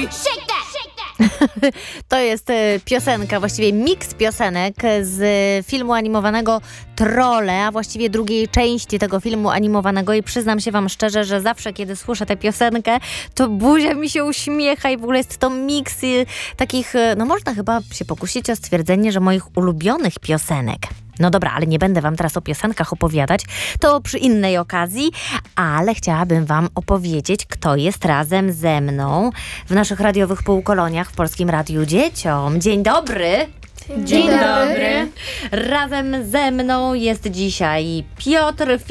Shake that! To jest piosenka, właściwie miks piosenek z filmu animowanego Trolle, a właściwie drugiej części tego filmu animowanego i przyznam się wam szczerze, że zawsze kiedy słyszę tę piosenkę, to buzia mi się uśmiecha i w ogóle jest to miks takich, no można chyba się pokusić o stwierdzenie, że moich ulubionych piosenek. No dobra, ale nie będę wam teraz o piosenkach opowiadać, to przy innej okazji, ale chciałabym wam opowiedzieć, kto jest razem ze mną w naszych radiowych półkoloniach w Polskim Radiu Dzieciom. Dzień dobry! Dzień dobry. Razem ze mną jest dzisiaj Piotr,